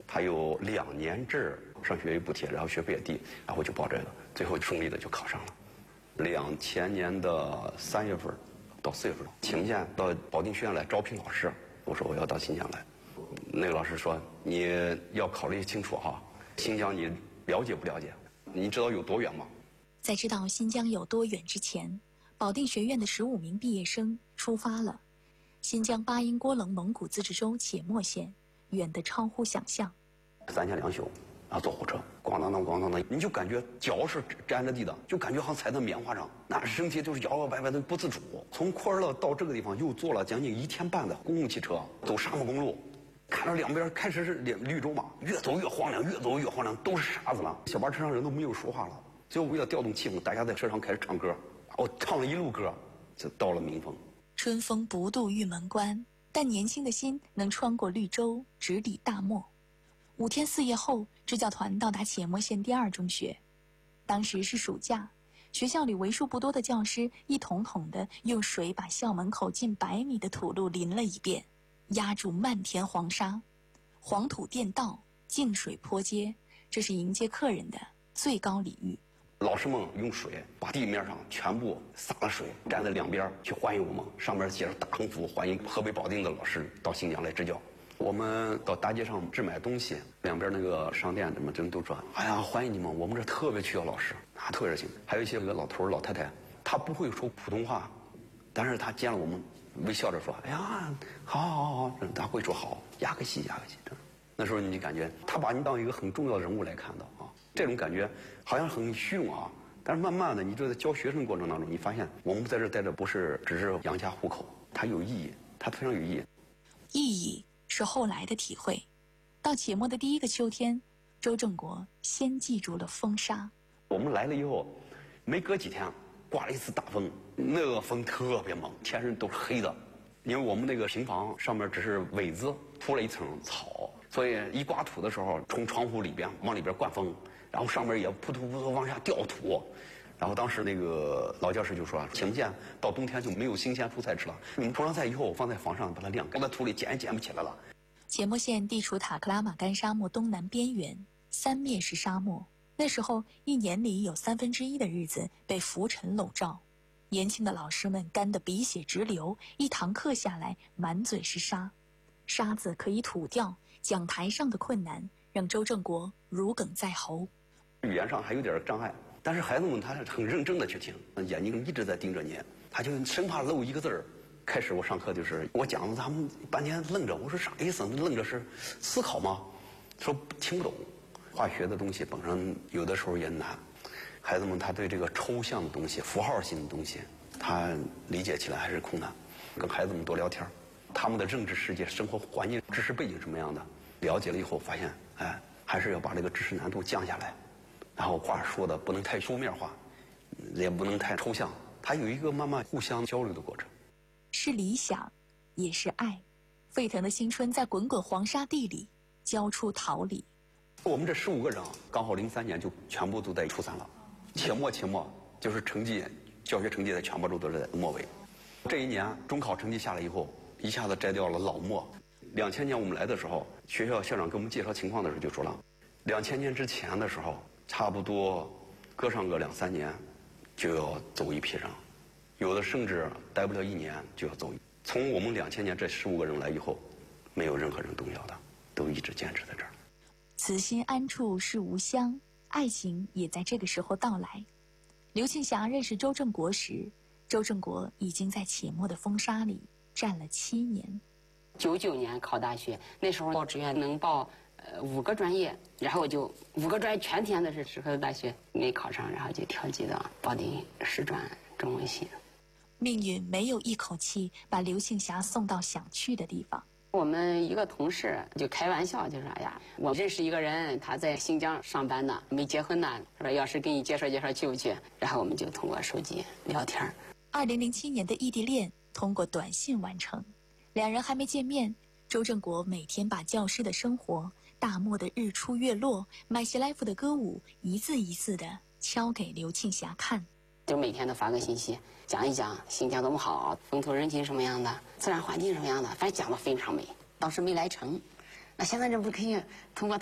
他有2年制上学也补贴，然后学费也低，然后我就报这个，最后顺利的就考上了。2000年的3月份到4月份，请假到保定学院来招聘老师，我说我要到新疆来。那个老师说你要考虑清楚哈，新疆你了解不了解？你知道有多远吗？ 在知道新疆有多远之前，保定学院的15名毕业生出发了。新疆巴音郭楞蒙古自治州且末县，远得超乎想象。 3天2宿，然后坐火车，咣当当咣当当，你就感觉脚是沾着地的，就感觉好像踩在棉花上，那身体就是摇摇摆摆的不自主。从库尔勒到这个地方又坐了将近1天半的公共汽车，走沙漠公路，看着两边开始是绿洲嘛，越走越荒凉，越走越荒凉，都是沙子了。小巴车上人都没有说话了，最后为了调动气氛，大家在车上开始唱歌，我唱了一路歌，就到了民丰。 春风不度玉门关，但年轻的心能穿过绿洲，直抵大漠。5天4夜后，支教团到达且末县第2中学。当时是暑假，学校里为数不多的教师一桶桶的用水把校门口近100米的土路淋了一遍，压住漫天黄沙。黄土垫道，净水坡街，这是迎接客人的最高礼遇。 老师们用水把地面上全部洒了水，站在两边去欢迎我们，上面写着大横幅，欢迎河北保定的老师到新疆来支教。我们到大街上置买东西，两边那个商店怎么真都说，哎呀，欢迎你们，我们这特别需要老师，特别热情。还有一些个老头老太太，他不会说普通话，但是他见了我们，微笑着说，哎呀，好，他会说好，压个戏。那时候你感觉他把你当一个很重要的人物来看到啊，这种感觉好像很虚荣啊。但是慢慢的，你就在教学生过程当中，你发现我们在这待着不是只是养家糊口，它有意义，它非常有意义。 意义是后来的体会。到且末的第1个秋天，周正国先记住了风沙。 我们来了以后，没隔几天，刮了一次大风，那个风特别猛，天上都是黑的。因为我们那个平房上面只是苇子铺了一层草，所以一刮土的时候，从窗户里边往里边灌风，然后上面也扑突往下掉土。然后当时那个老教师就说，请见到冬天就没有新鲜蔬菜吃了，你们铺上菜以后放在房上把它晾干，在土里捡也捡不起来了。 且末县地处塔克拉玛干沙漠东南边缘，三面是沙漠。那时候1年里有1/3的日子被浮尘笼罩，年轻的老师们干得鼻血直流，一堂课下来满嘴是沙，沙子可以吐掉，讲台上的困难让周正国如鲠在喉。 语言上还有点障碍，但是孩子们他是很认真的去听，眼睛一直在盯着你，他就生怕漏一个字儿。开始我上课就是我讲，他们半天愣着，我说啥意思？愣着是思考吗？说听不懂。化学的东西本身有的时候也难，孩子们他对这个抽象的东西、符号性的东西，他理解起来还是困难。跟孩子们多聊天，他们的认知世界、生活环境、知识背景什么样的，了解了以后发现，还是要把这个知识难度降下来，然后话说的不能太书面化，也不能太抽象，它有一个慢慢互相交流的过程。 是理想，也是爱。沸腾的青春在滚滚黄沙地里交出桃李。 我们这15个人刚好03年就全部都在初3了，且末就是成绩，教学成绩在全国都是在末尾。这一年中考成绩下来以后，一下子摘掉了老末。2000年我们来的时候，学校校长给我们介绍情况的时候就说了，2000年之前的时候，差不多隔上个2、3年就要走一批人，有的甚至待不了1年就要走。从我们2000年这15个人来以后，没有任何人动摇的，都一直坚持在这儿。 此心安处是吾乡，爱情也在这个时候到来。刘庆霞认识周正国时，周正国已经在且末的风沙里站了7年。 99年考大学，那时候报志愿能报5个专业，然后我就5个专业全填的是适合的大学，没考上，然后就调剂到保定师专中文系。 命运没有一口气把刘庆霞送到想去的地方。 我们一个同事就开玩笑就说，哎呀，我认识一个人，他在新疆上班呢，没结婚呢，说要是给你介绍介绍去不去？然后我们就通过手机聊天。 2007年的异地恋通过短信完成，两人还没见面，周正国每天把教师的生活、大漠的日出月落、麦西来夫的歌舞一字一字地敲给刘庆霞看。 就每天都发个信息，讲一讲新疆多么好，风土人情什么样的，自然环境什么样的，反正讲得非常美。当时没来成，那现在这不可以通过